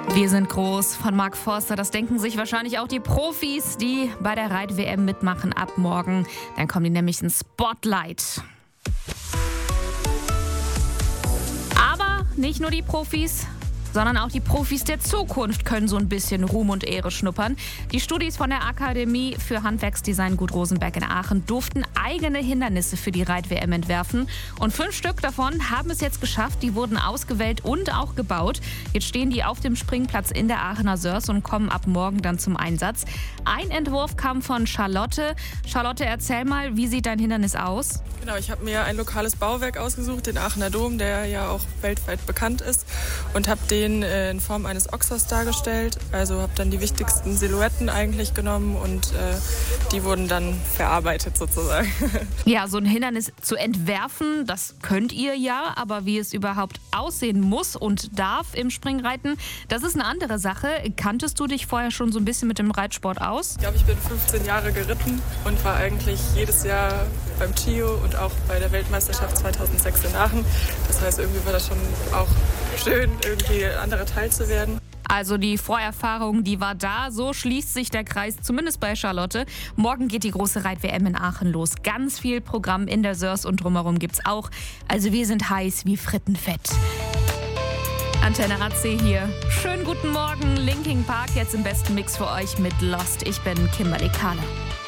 Wir sind groß von Mark Forster. Das denken sich wahrscheinlich auch die Profis, die bei der Reit-WM mitmachen ab morgen. Dann kommen die nämlich ins Spotlight. Aber nicht nur die Profis, sondern auch die Profis der Zukunft können so ein bisschen Ruhm und Ehre schnuppern. Die Studis von der Akademie für Handwerksdesign Gut Rosenberg in Aachen durften eigene Hindernisse für die Reit-WM entwerfen. Und 5 Stück davon haben es jetzt geschafft. Die wurden ausgewählt und auch gebaut. Jetzt stehen die auf dem Springplatz in der Aachener Sörs und kommen ab morgen dann zum Einsatz. Ein Entwurf kam von Charlotte. Charlotte, erzähl mal, wie sieht dein Hindernis aus? Genau, ich habe mir ein lokales Bauwerk ausgesucht, den Aachener Dom, der ja auch weltweit bekannt ist, und habe den in Form eines Ochsers dargestellt. Also habe dann die wichtigsten Silhouetten eigentlich genommen und die wurden dann verarbeitet sozusagen. Ja, so ein Hindernis zu entwerfen, das könnt ihr ja, aber wie es überhaupt aussehen muss und darf im Springreiten, das ist eine andere Sache. Kanntest du dich vorher schon so ein bisschen mit dem Reitsport aus? Ich glaube, ich bin 15 Jahre geritten und war eigentlich jedes Jahr beim Chio und auch bei der Weltmeisterschaft 2006 in Aachen. Das heißt, irgendwie war das schon auch schön, irgendwie anderer Teil zu werden. Also die Vorerfahrung, die war da. So schließt sich der Kreis, zumindest bei Charlotte. Morgen geht die große Reit-WM in Aachen los. Ganz viel Programm in der Sörs und drumherum gibt's auch. Also wir sind heiß wie Frittenfett. Antenne RAC hier. Schönen guten Morgen. Linkin Park jetzt im besten Mix für euch mit Lost. Ich bin Kimberly Kahle.